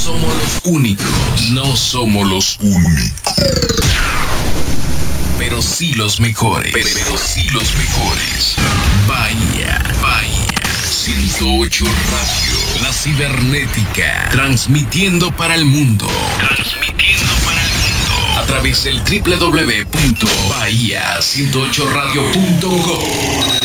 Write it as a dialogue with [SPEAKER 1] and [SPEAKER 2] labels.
[SPEAKER 1] somos los únicos. No somos los únicos. Pero sí los mejores. Pero sí los mejores. Bahía 108 Radio. La cibernética. Transmitiendo para el mundo. A través del www.bahia108radio.com.